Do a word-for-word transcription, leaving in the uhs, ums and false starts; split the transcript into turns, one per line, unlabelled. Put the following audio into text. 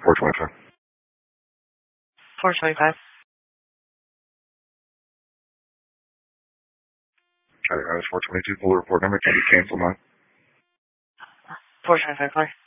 four twenty-five.
four twenty-five.
I think that was four twenty-two. Pull the report number. Can you cancel mine?
four twenty-five, clear.